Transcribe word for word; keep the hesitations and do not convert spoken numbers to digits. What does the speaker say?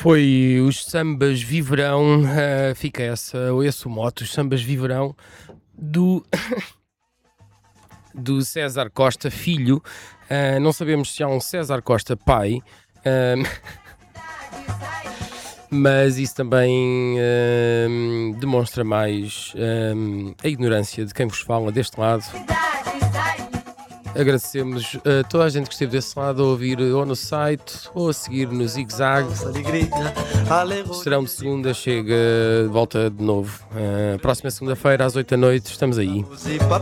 Foi os sambas viverão, ah, fica essa, esse o mote, os sambas viverão do, do César Costa Filho. Ah, não sabemos se há um César Costa pai, ah, mas isso também ah, demonstra mais ah, a ignorância de quem vos fala deste lado. Agradecemos a toda a gente que esteve desse lado a ouvir ou no site ou a seguir no Zig Zag. Serão de segunda, chega, volta de novo. Uh, próxima segunda-feira às oito da noite, estamos aí.